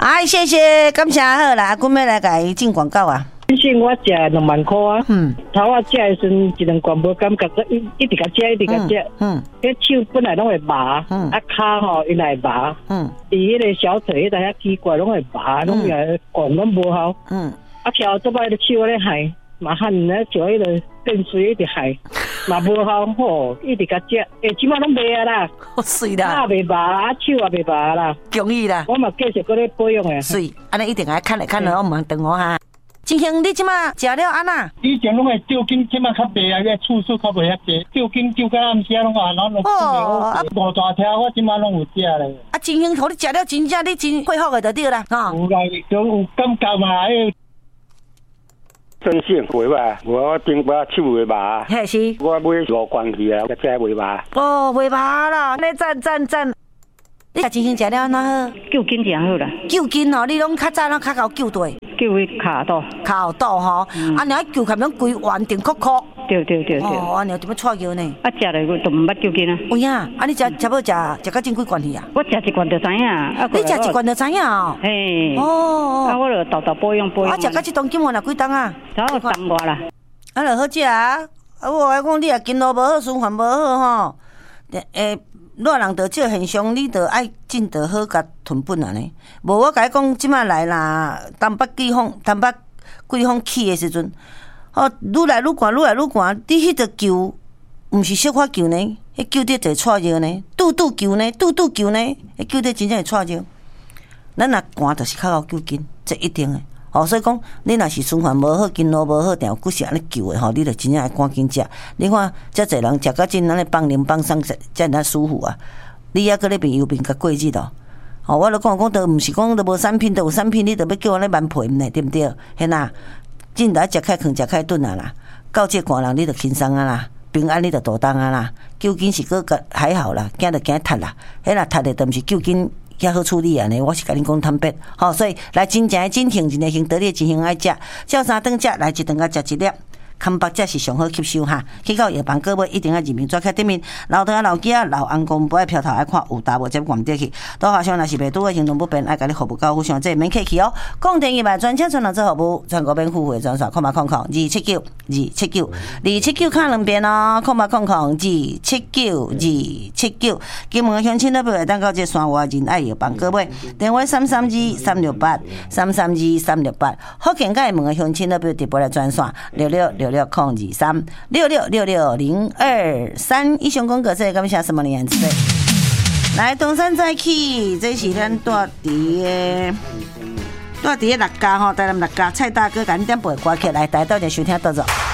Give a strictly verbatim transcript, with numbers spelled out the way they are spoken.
哎，谢谢，感谢好啦，阮要来甲伊进广告啊。 以前我食两万块啊， 嗯， 头我食的时阵一两罐无感觉，一一直甲食，一直甲食， 嗯， 迄手本来拢会麻，嗯，啊骹吼伊来麻，嗯，伫迄个小腿迄搭遐奇怪拢会麻，拢也管拢无好，嗯，啊跳做摆个手咧害，嘛喊咧就迄个变水一直害，嘛无好吼，一直甲食，诶，即马拢袂啊啦， 好水啦， 骹袂麻，啊手也袂麻啦， 恭喜啦， 我嘛继续搁咧保养诶， 水，安尼一定爱看来看来，我唔等我哈。金兄，你即马食了安那？ 以前拢会吊筋，即马较袂啊，个次数较袂遐济。吊筋吊到暗时拢啊，然后拢哦， 无大条，我即马拢有食咧。 啊，金兄，互你食了真正你真恢复个就对啦，吼。 有啦，就有感觉嘛，迄。 真性袂歹，我顶把手袂麻。 嘿是。 我买五罐去啊，个只袂麻。 哦，袂麻啦，你赞赞赞。你金兄食了安那好？ 救筋真好啦。 救筋哦，你拢较早拢较够救对。 救迄骹肚， 骹肚吼，啊，你救起拢规圆顶壳壳。 对对对对。 哦，啊，你点要错药呢？ 啊，食了都唔捌救筋啊。 有呀，啊，你食食要食食到真几罐去啊？ 我食一罐就知影。 你食一罐就知影哦。 嘿。 哦。 啊，我就豆豆保养保养。 啊，食到即当今晚若几冬啊？ 差不多冬外啦。 啊，就好食啊！啊，我爱讲你也筋路无好，循环无好吼。诶。热人得这现象，你得爱尽得好甲吞本啊呢。无我甲你讲，即摆来啦，东北季风，东北季风起的时阵，哦，愈来愈寒，愈来愈寒。你迄个球，毋是小可球呢，迄球底就错热呢，拄拄球呢，拄拄球呢，迄球底真正会错热。咱若寒，就是较够救筋，这一定的。哦，所以讲，你若是循环无好，筋路无好，定有骨是安尼旧的吼，你着真正爱赶紧食。你看，遮侪人食到真安尼放凉放松，才安舒服啊！你还搁咧变油面甲过日咯？哦，我著讲讲，都毋是讲都无产品，都有产品，你着要叫我咧蛮赔呢，对毋对？嘿呐，真来食开囥食开顿啊啦！到这寒人你着轻松啊啦，平安你着大当啊啦。究竟是个个还好啦，惊着惊踢啦，迄若踢的都毋是究竟。较好处理啊！呢，我是甲你讲坦白，好，所以来真正真挺，真正行得你真行爱食，照三顿食，来一顿甲食一粒。康巴才是上好吸收哈，去到药房各位一定要认明，抓开对面老头仔老囝老翁公不爱飘头爱看有大无接逛得去，多好像若是袂拄个行动不便，爱甲你服务到互相，这免客气哦。讲电一百专车传到做服务，全国免付费专线，空八空空二七九二七九二七九卡两遍哦，空八空空二七九二七九。金门乡亲那边会当到这山外人爱药房各位，电话三三二三六八三三二三六八，福建界门的乡亲那边直播来专线六六六。六空二三六六六六零二三，以上讲过这感谢什么年纪？来东山再起，这是咱住伫的住伫的六家吼，台南六家蔡大哥赶点播歌曲来，大家到就收听到咗。